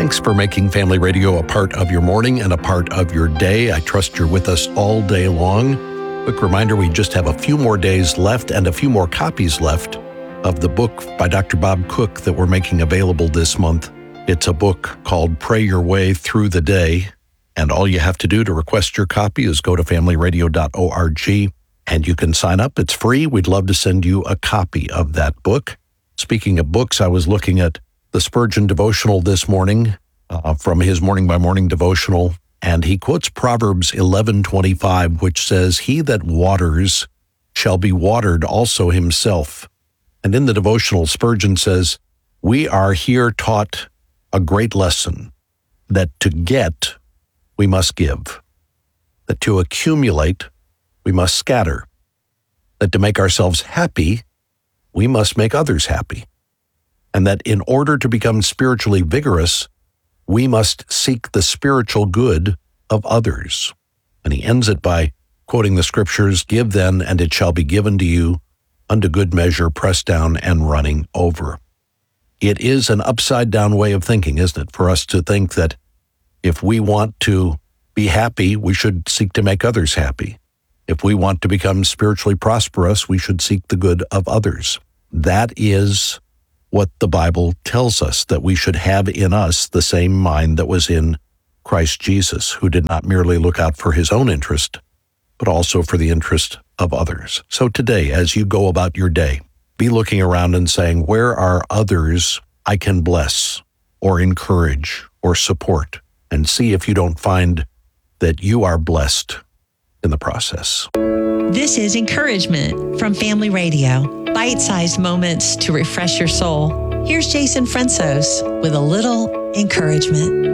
Thanks for making Family Radio a part of your morning and a part of your day. I trust you're with us all day long. Quick reminder, we just have a few more days left and a few more copies left of the book by Dr. Bob Cook that we're making available this month. It's a book called Pray Your Way Through the Day, and all you have to do to request your copy is go to familyradio.org, and you can sign up. It's free. We'd love to send you a copy of that book. Speaking of books, I was looking at the Spurgeon devotional this morning from his Morning by Morning devotional, and he quotes Proverbs 11:25, which says, "He that waters shall be watered also himself." And in the devotional, Spurgeon says, "We are here taught a great lesson, that to get, we must give, that to accumulate, we must scatter, that to make ourselves happy, we must make others happy, and that in order to become spiritually vigorous, we must seek the spiritual good of others." And he ends it by quoting the scriptures, "Give then, and it shall be given to you, unto good measure, pressed down and running over." It is an upside-down way of thinking, isn't it, for us to think that if we want to be happy, we should seek to make others happy. If we want to become spiritually prosperous, we should seek the good of others. That is what the Bible tells us, that we should have in us the same mind that was in Christ Jesus, who did not merely look out for his own interest, but also for the interest of others. So today, as you go about your day, be looking around and saying, where are others I can bless or encourage or support? And see if you don't find that you are blessed in the process. This is Encouragement from Family Radio. Bite-sized moments to refresh your soul. Here's Jason Fransos with a little encouragement.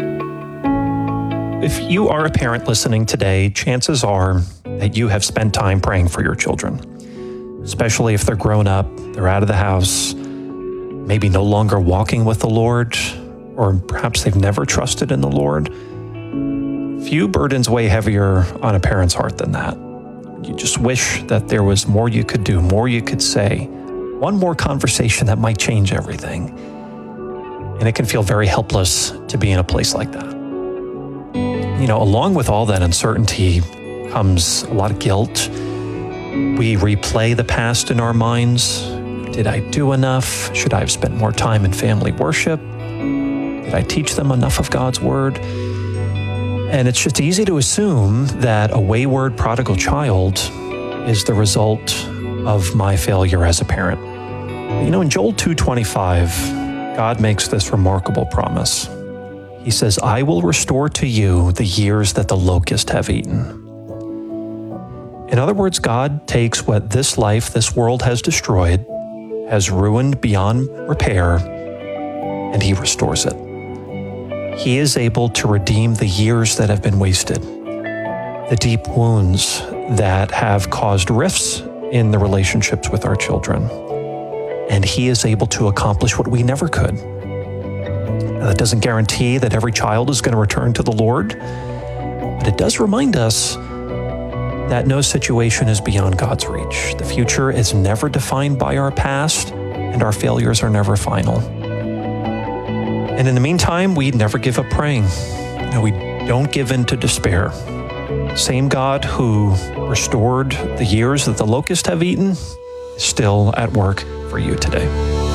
If you are a parent listening today, chances are that you have spent time praying for your children, especially if they're grown up, they're out of the house, maybe no longer walking with the Lord, or perhaps they've never trusted in the Lord. Few burdens weigh heavier on a parent's heart than that. You just wish that there was more you could do, more you could say, one more conversation that might change everything. And it can feel very helpless to be in a place like that. You know, along with all that uncertainty comes a lot of guilt. We replay the past in our minds. Did I do enough? Should I have spent more time in family worship? Did I teach them enough of God's word? And it's just easy to assume that a wayward prodigal child is the result of my failure as a parent. You know, in Joel 2:25, God makes this remarkable promise. He says, "I will restore to you the years that the locust have eaten." In other words, God takes what this life, this world has destroyed, has ruined beyond repair, and he restores it. He is able to redeem the years that have been wasted, the deep wounds that have caused rifts in the relationships with our children. And he is able to accomplish what we never could. Now, that doesn't guarantee that every child is going to return to the Lord, but it does remind us that no situation is beyond God's reach. The future is never defined by our past, and our failures are never final. And in the meantime, we never give up praying. We don't give in to despair. Same God who restored the years that the locusts have eaten is still at work for you today.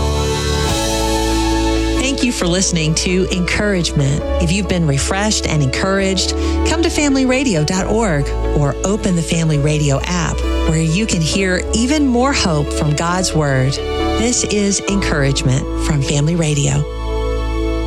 Thank you for listening to Encouragement. If you've been refreshed and encouraged, come to familyradio.org or open the Family Radio app, where you can hear even more hope from God's Word. This is Encouragement from Family Radio.